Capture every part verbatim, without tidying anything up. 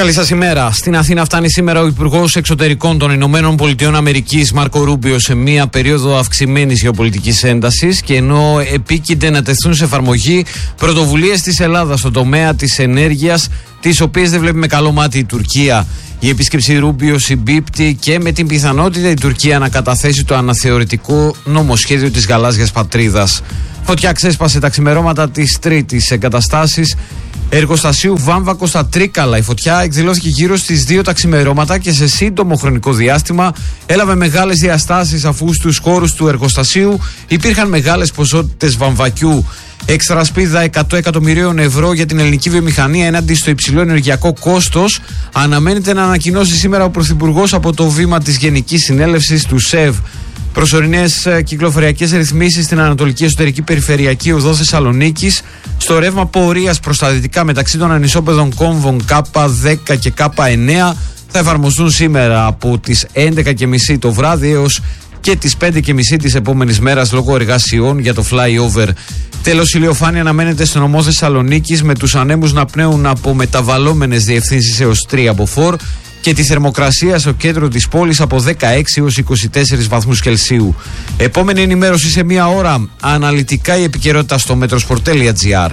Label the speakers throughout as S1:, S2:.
S1: Καλή σας ημέρα. Στην Αθήνα φτάνει σήμερα ο Υπουργός Εξωτερικών των Ηνωμένων Πολιτειών Αμερικής, Μάρκο Ρούμπιο, σε μια περίοδο αυξημένης γεωπολιτικής έντασης και ενώ επίκυνται να τεθούν σε εφαρμογή πρωτοβουλίες της Ελλάδας στον τομέα της ενέργειας, τις οποίες δεν βλέπει με καλό μάτι η Τουρκία. Η επίσκεψη Ρούμπιο συμπίπτει και με την πιθανότητα η Τουρκία να καταθέσει το αναθεωρητικό νομοσχέδιο της γαλάζιας πατρίδας. Φωτιά ξέσπασε τα ξημερώματα της Τρίτης σε εγκαταστάσεις εργοστασίου Βάμβακο στα Τρίκαλα. Η φωτιά εκδηλώθηκε γύρω στις δύο τα ξημερώματα και σε σύντομο χρονικό διάστημα έλαβε μεγάλες διαστάσεις, αφού στους χώρους του εργοστασίου υπήρχαν μεγάλες ποσότητες βαμβακιού. Έξτρα σπίδα εκατό εκατομμυρίων ευρώ για την ελληνική βιομηχανία έναντι στο υψηλό ενεργειακό κόστος αναμένεται να ανακοινώσει σήμερα ο Πρωθυπουργός από το βήμα της Γενικής Συνέλευσης του ΣΕΒ. Προσωρινές κυκλοφοριακές ρυθμίσεις στην Ανατολική Εσωτερική Περιφερειακή Οδό Θεσσαλονίκης, στο ρεύμα πορείας προς τα δυτικά μεταξύ των ανισόπεδων κόμβων Κ δέκα και Κ εννέα θα εφαρμοστούν σήμερα από τις έντεκα και μισή το βράδυ έως και τις πέντε και μισή της επόμενης μέρας λόγω εργασιών για το flyover. Τέλος, ηλιοφάνεια αναμένεται στο νομό Θεσσαλονίκης, με τους ανέμους να πνέουν από μεταβαλλόμενες διευθύνσεις έως τρία μποφόρ και τη θερμοκρασία στο κέντρο της πόλης από δεκαέξι έως είκοσι τέσσερις βαθμούς Κελσίου. Επόμενη ενημέρωση σε μία ώρα. Αναλυτικά η επικαιρότητα στο metrosport τελεία gr.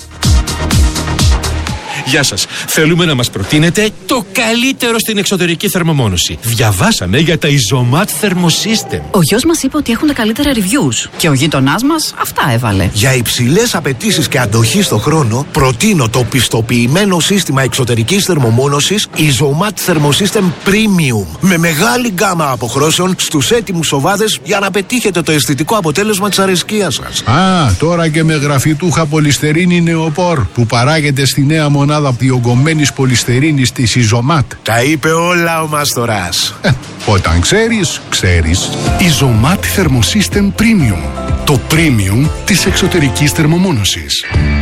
S2: Γεια σας. Θέλουμε να μας προτείνετε το καλύτερο στην εξωτερική θερμομόνωση. Διαβάσαμε για τα Isomat Thermosystem.
S3: Ο γιος μας είπε ότι έχουν τα καλύτερα reviews και ο γείτονάς μας αυτά έβαλε.
S4: Για υψηλές απαιτήσεις και αντοχή στο χρόνο, προτείνω το πιστοποιημένο σύστημα εξωτερικής θερμομόνωσης Isomat Thermosystem Premium, με μεγάλη γκάμα αποχρώσεων στους έτοιμους οβάδες για να πετύχετε το αισθητικό αποτέλεσμα της αρεσκίας σας.
S5: Α, τώρα και με γραφιτούχα πολυστερίνη νεοπόρ που παράγεται στη νέα μονάδα διογκωμένης πολυστερίνης της Isomat.
S4: Τα είπε όλα ο Μάστορας.
S5: Ε, όταν ξέρεις, ξέρεις.
S6: Isomat Thermosystem Premium. Το premium της εξωτερικής θερμομόνωσης.